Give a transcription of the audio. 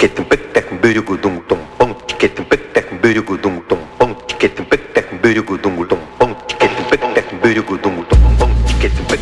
Getting back that very good dum dum bum. Getting back that very good dum dum bum. Getting back that very good dum dum bum. Getting back that very good dum dum bum. Getting